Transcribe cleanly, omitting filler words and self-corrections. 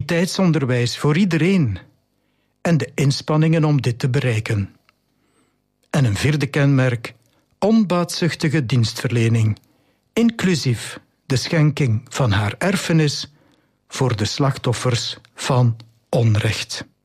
kwaliteitsonderwijs voor iedereen en de inspanningen om dit te bereiken. En een vierde kenmerk, onbaatzuchtige dienstverlening, inclusief de schenking van haar erfenis voor de slachtoffers van onrecht.